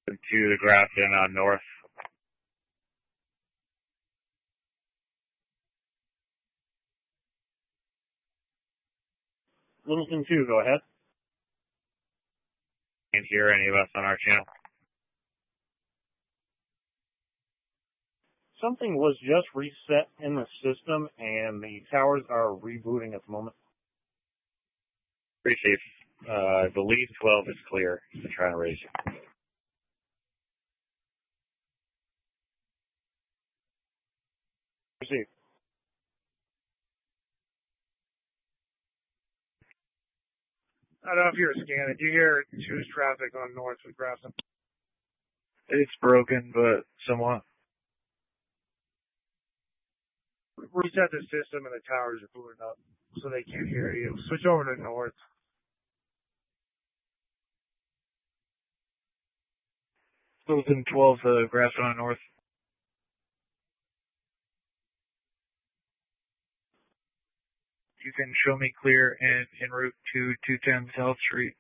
To the Grafton North. Littleton 2, go ahead. Can't hear any of us on our channel. Something was just reset in the system, and the towers are rebooting at the moment. Appreciate it. I believe 12 is clear. I'm trying to raise you. Proceed. I don't know if you were scanning. Do you hear choose traffic on North with Grafton? It's broken, but somewhat. Reset the system and the towers are booting up, so they can't hear you. Switch over to North. Littleton 12, Grafton North. You can show me clear en route to 210 South Street.